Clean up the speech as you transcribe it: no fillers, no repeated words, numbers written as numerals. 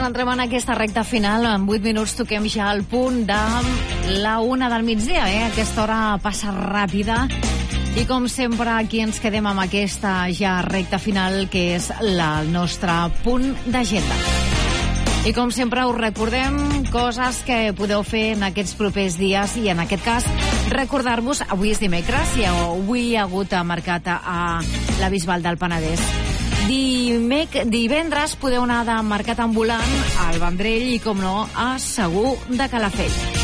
entrem en aquesta recta final. En 8 minuts toquem ja al punt de la 1 del migdia. Aquesta hora passa ràpida. I com sempre, aquí ens quedem amb aquesta ja recta final, que és el nostre punt d'agenda. I com sempre us recordem coses que podeu fer en aquests propers dies, i en aquest cas recordar-vos, avui és dimecres i avui hi ha hagut mercat a la Bisbal del Penedès. Divendres podeu anar de mercat ambulant al Vendrell i, com no, a Segur de Calafell.